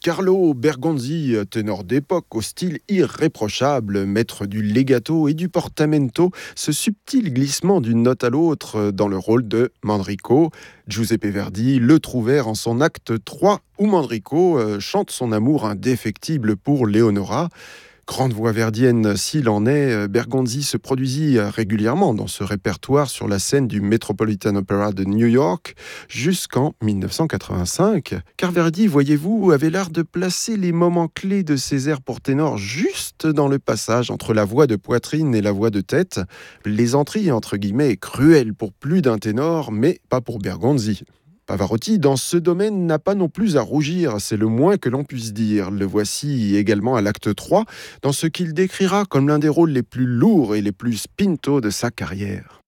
Carlo Bergonzi, ténor d'époque au style irréprochable, maître du legato et du portamento, ce subtil glissement d'une note à l'autre dans le rôle de Manrico. Giuseppe Verdi le trouvèrent en son acte 3 où Manrico chante son amour indéfectible pour Leonora. Grande voix verdienne s'il en est, Bergonzi se produisit régulièrement dans ce répertoire sur la scène du Metropolitan Opera de New York jusqu'en 1985. Car Verdi, voyez-vous, avait l'art de placer les moments clés de ses airs pour ténor juste dans le passage entre la voix de poitrine et la voix de tête. Plaisanterie entre guillemets cruelle pour plus d'un ténor, mais pas pour Bergonzi. Pavarotti, dans ce domaine, n'a pas non plus à rougir, c'est le moins que l'on puisse dire. Le voici également à l'acte 3, dans ce qu'il décrira comme l'un des rôles les plus lourds et les plus spinto de sa carrière.